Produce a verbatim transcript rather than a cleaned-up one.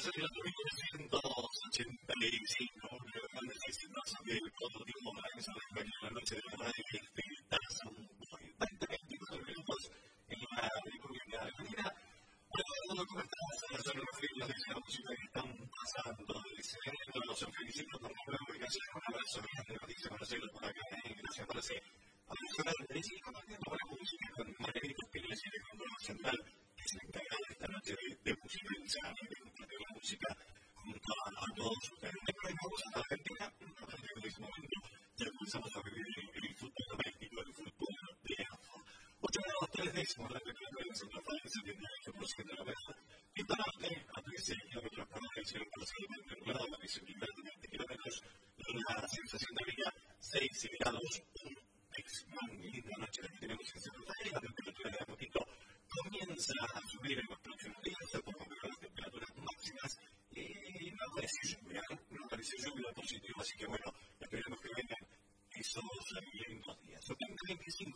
en el mil novecientos ochenta y cinco, una banda que se basa en el prototipo para esa en la noche de la radio de Tarzan Boy. veinte a veinticuatro minutos en la República Argentina. Bueno, comentar las sonorias de la música que están pasando. Los felicito por la nueva ubicación. Un abrazo grande, Patricia Marcelo, por acá. Gracias por ese abrazo grande. Sí, compartiendo buena música con Margarita Pérez y el Control Central, que se encarga esta noche de, de musicalizar, de compartir la música junto a, a todos ustedes. Después vamos a la Argentina, a partir de ese momento ya comenzamos a vivir el fútbol doméstico, el fútbol de AFA. ocho grados tres décimos, la temperatura en Santa Fe, setenta y ocho por ciento de la humedad. Quinta Norte, a trece kilómetros por hora, el cielo parcialmente nublado, a visibilidad de veinte kilómetros, la sensación térmica seis grados, es muy linda noche la que tenemos en Santa Fe, la temperatura de a poquito comienza a subir en los próximos días, se pueden ver las temperaturas máximas y no parece lluvia, no parece lluvia positiva, así que bueno, esperemos que vengan esos lindos días. veinte veinticinco